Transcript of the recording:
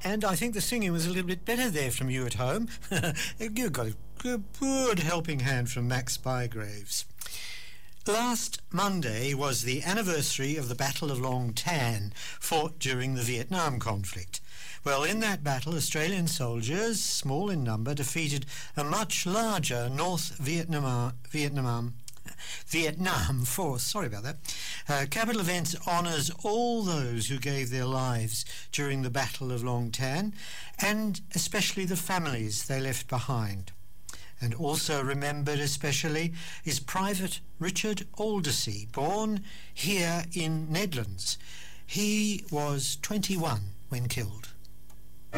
And I think the singing was a little bit better there from you at home. You got a good helping hand from Max Bygraves. Last Monday was the anniversary of the Battle of Long Tan, fought during the Vietnam conflict. Well, in that battle, Australian soldiers, small in number, defeated a much larger North Vietnam force. Sorry about that. Capital Events honours all those who gave their lives during the Battle of Long Tan, and especially the families they left behind. And also remembered especially is Private Richard Aldersey, born here in Nedlands. He was 21 when killed.